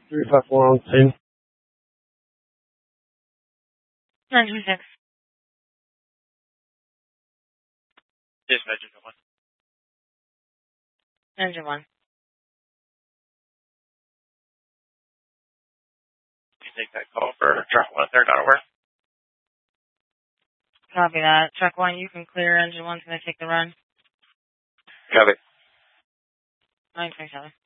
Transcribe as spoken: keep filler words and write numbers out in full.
three five four on scene. nine two six. Dispatch engine one. Engine one. You take that call for truck one, third out of work. Copy that. Truck one, you can clear. Engine one's going to take the run. Copy. nine twenty-seven.